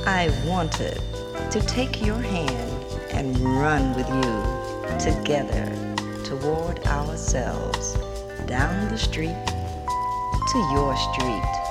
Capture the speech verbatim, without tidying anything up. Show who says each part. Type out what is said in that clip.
Speaker 1: I wanted to take your hand and run with you together toward ourselves, down the street to your street.